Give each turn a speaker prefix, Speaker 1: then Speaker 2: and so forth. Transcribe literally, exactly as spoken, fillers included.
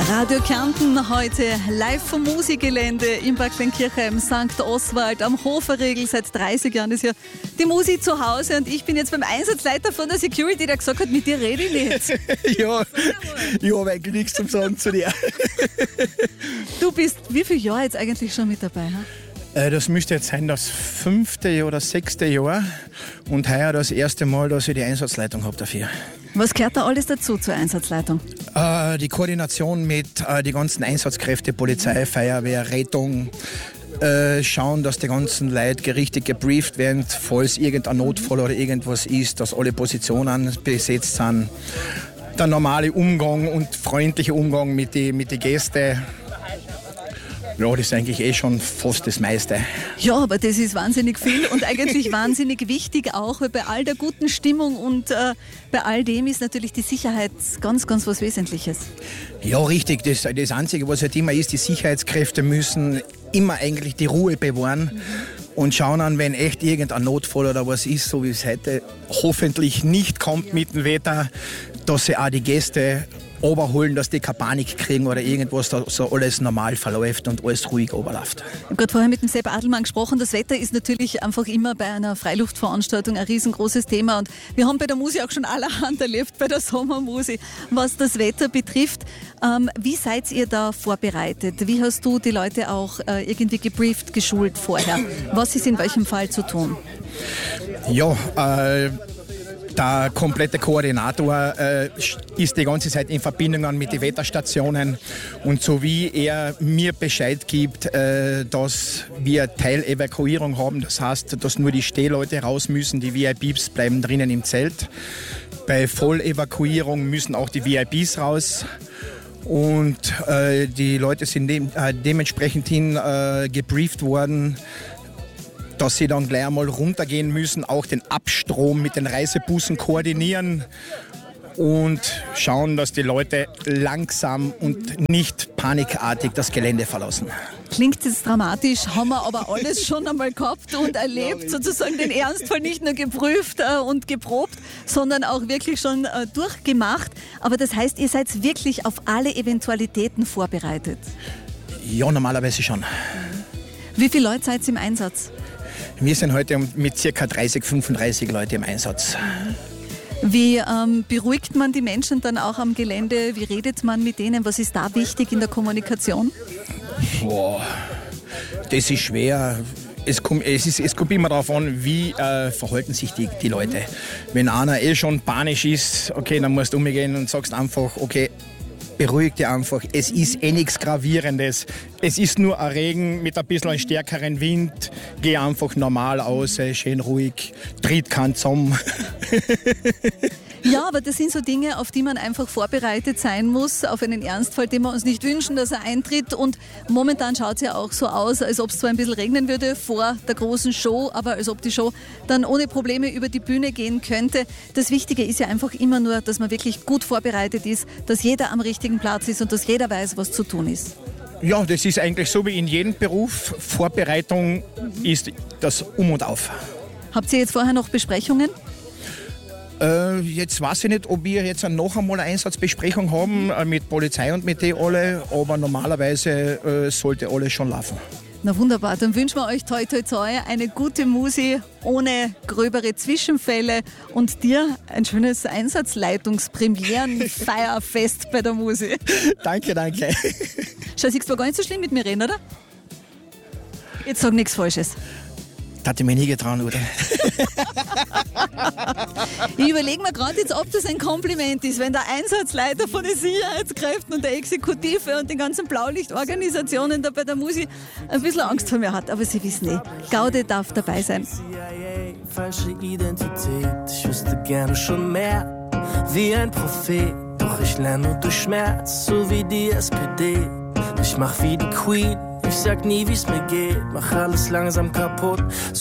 Speaker 1: Radio Kärnten heute live vom Musikgelände im Bad Kleinkirchheim, Sankt Oswald am Hoferriegel. Seit dreißig Jahren ist ja die Musi zu Hause und ich bin jetzt beim Einsatzleiter von der Security, der gesagt hat, mit dir rede ich nicht.
Speaker 2: ja, ich habe eigentlich nichts zum Sagen zu dir.
Speaker 1: Du bist wie viele Jahre jetzt eigentlich schon mit dabei? He?
Speaker 2: Das müsste jetzt sein das fünfte oder sechste Jahr und heuer das erste Mal, dass ich die Einsatzleitung habe dafür.
Speaker 1: Was gehört da alles dazu zur Einsatzleitung?
Speaker 2: Äh, die Koordination mit äh, die ganzen Einsatzkräfte, Polizei, Feuerwehr, Rettung. Äh, schauen, dass die ganzen Leute richtig gebrieft werden, falls irgendein Notfall oder irgendwas ist, dass alle Positionen besetzt sind. Der normale Umgang und freundliche Umgang mit den mit die Gästen. Ja, das ist eigentlich eh schon fast das meiste.
Speaker 1: Ja, aber das ist wahnsinnig viel und eigentlich wahnsinnig wichtig auch, weil bei all der guten Stimmung und äh, bei all dem ist natürlich die Sicherheit ganz, ganz was Wesentliches.
Speaker 2: Ja, richtig. Das, das Einzige, was halt immer ist, die Sicherheitskräfte müssen immer eigentlich die Ruhe bewahren mhm. und schauen an, wenn echt irgendein Notfall oder was ist, so wie es heute hoffentlich nicht kommt ja. mit dem Wetter, dass sie auch die Gäste überholen, dass die keine Panik kriegen oder irgendwas, da so alles normal verläuft und alles ruhig überläuft.
Speaker 1: Ich habe gerade vorher mit dem Sepp Adelmann gesprochen. Das Wetter ist natürlich einfach immer bei einer Freiluftveranstaltung ein riesengroßes Thema und wir haben bei der Musi auch schon allerhand erlebt, bei der Sommermusi, was das Wetter betrifft. Ähm, wie seid ihr da vorbereitet? Wie hast du die Leute auch äh, irgendwie gebrieft, geschult vorher? Was ist in welchem Fall zu tun?
Speaker 2: Ja, äh, der komplette Koordinator äh, ist die ganze Zeit in Verbindung mit den Wetterstationen und so wie er mir Bescheid gibt, äh, dass wir Teilevakuierung haben, das heißt, dass nur die Stehleute raus müssen, die V I Ps bleiben drinnen im Zelt. Bei Vollevakuierung müssen auch die V I Ps raus. Und äh, die Leute sind de- äh, dementsprechend hin äh, gebrieft worden, dass sie dann gleich einmal runtergehen müssen, auch den Abstrom mit den Reisebussen koordinieren und schauen, dass die Leute langsam und nicht panikartig das Gelände verlassen.
Speaker 1: Klingt jetzt dramatisch, haben wir aber alles schon einmal gehabt und erlebt, sozusagen den Ernstfall nicht nur geprüft äh, und geprobt, sondern auch wirklich schon äh, durchgemacht. Aber das heißt, ihr seid wirklich auf alle Eventualitäten vorbereitet?
Speaker 2: Ja, normalerweise schon.
Speaker 1: Wie viele Leute seid ihr im Einsatz?
Speaker 2: Wir sind heute mit ca. dreißig, fünfunddreißig Leute im Einsatz.
Speaker 1: Wie ähm, beruhigt man die Menschen dann auch am Gelände? Wie redet man mit denen? Was ist da wichtig in der Kommunikation?
Speaker 2: Boah, das ist schwer. Es kommt, es, ist, es kommt immer darauf an, wie äh, verhalten sich die, die Leute. Wenn einer eh schon panisch ist, okay, dann musst du umgehen und sagst einfach, okay, beruhig dich einfach. Es ist eh nichts Gravierendes. Es ist nur ein Regen mit ein bisschen stärkeren Wind. Geh einfach normal aus, schön ruhig, tritt keinen zusammen.
Speaker 1: Ja, aber das sind so Dinge, auf die man einfach vorbereitet sein muss, auf einen Ernstfall, den wir uns nicht wünschen, dass er eintritt. Und momentan schaut es ja auch so aus, als ob es zwar ein bisschen regnen würde vor der großen Show, aber als ob die Show dann ohne Probleme über die Bühne gehen könnte. Das Wichtige ist ja einfach immer nur, dass man wirklich gut vorbereitet ist, dass jeder am richtigen Platz ist und dass jeder weiß, was zu tun ist.
Speaker 2: Ja, das ist eigentlich so wie in jedem Beruf. Vorbereitung ist das Um und Auf.
Speaker 1: Habt ihr jetzt vorher noch Besprechungen?
Speaker 2: Äh, jetzt weiß ich nicht, ob wir jetzt noch einmal eine Einsatzbesprechung haben äh, mit Polizei und mit denen alle, aber normalerweise äh, sollte alles schon laufen.
Speaker 1: Na wunderbar, dann wünschen wir euch toi toi toi eine gute Musi ohne gröbere Zwischenfälle und dir ein schönes Einsatzleitungspremierenfeierfest bei der Musi. Danke, danke. Schau, siehst du, war gar nicht so schlimm mit mir reden, oder? Jetzt sag nichts Falsches.
Speaker 2: Das hat ich mir nie getrauen, oder?
Speaker 1: Ich überlege mir gerade jetzt, ob das ein Kompliment ist, wenn der Einsatzleiter von den Sicherheitskräften und der Exekutive und den ganzen Blaulichtorganisationen da bei der Musi ein bisschen Angst vor mir hat. Aber Sie wissen eh, Gaude darf dabei sein.
Speaker 3: Falsche Identität, ich wüsste gerne schon mehr, wie ein Prophet. Doch ich lerne nur durch Schmerz, so wie die S P D. Ich mach wie die Queen, ich sag nie, wie's mir geht, mach alles langsam kaputt.